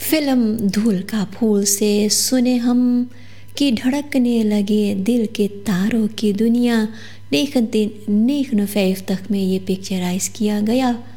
Film धूल का फूल से सुने हम कि धड़कने लगे दिल के तारों की दुनिया 1959 में ये पिक्चराइज किया गया।